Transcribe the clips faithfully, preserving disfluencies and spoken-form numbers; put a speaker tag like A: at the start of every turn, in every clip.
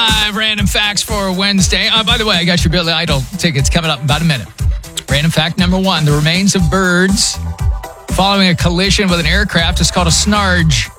A: five random facts for Wednesday. Uh, by the way, I got your Billy Idol tickets coming up in about a minute. Random fact number one, the remains of birds following a collision with an aircraft is called a snarge.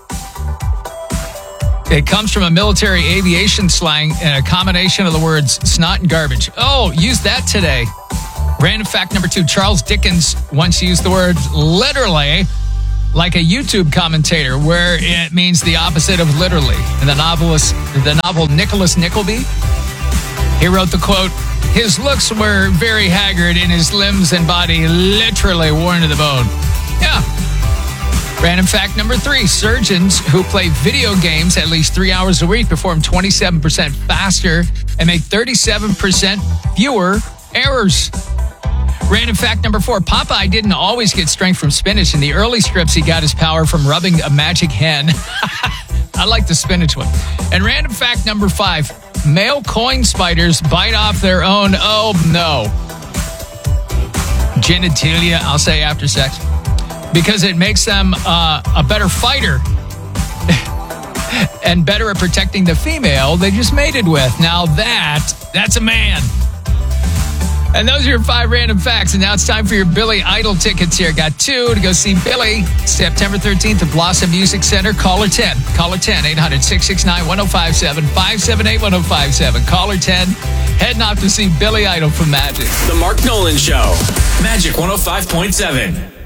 A: It comes from a military aviation slang and a combination of the words snot and garbage. Oh, use that today. Random fact number two, Charles Dickens once used the word literally like a YouTube commentator, where it means the opposite of literally. In the novelist, the novel Nicholas Nickleby, he wrote the quote, "His looks were very haggard and his limbs and body literally worn to the bone." Yeah. Random fact number three, surgeons who play video games at least three hours a week perform twenty-seven percent faster and make thirty-seven percent fewer errors. Random fact number four, Popeye didn't always get strength from spinach. In the early strips, he got his power from rubbing a magic hen. I like the spinach one. And random fact number five, male coin spiders bite off their own, oh no, genitalia, I'll say after sex, because it makes them uh, a better fighter and better at protecting the female they just mated with. Now that, that's a man. And those are your five random facts. And now it's time for your Billy Idol tickets here. Got two to go see Billy September thirteenth at Blossom Music Center. Caller ten. Caller ten, eight hundred, six six nine, one oh five seven, five seven eight, one oh five seven. Caller ten, heading off to see Billy Idol from Magic.
B: The Mark Nolan Show. Magic one oh five point seven.